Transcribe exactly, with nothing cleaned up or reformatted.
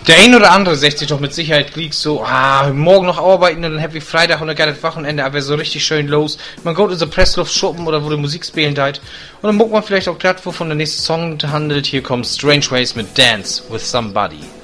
Der ein oder andere sagt sich doch mit Sicherheit kriegst so, ah, morgen noch arbeiten und dann happy Freitag und ein geiles Wochenende, aber so richtig schön los. Man geht in so Pressluft schuppen oder wo die Musik spielen deit. Und dann muckt man vielleicht auch glatt, wovon der nächste Song handelt. Hier kommt Strange Ways mit Dance with Somebody.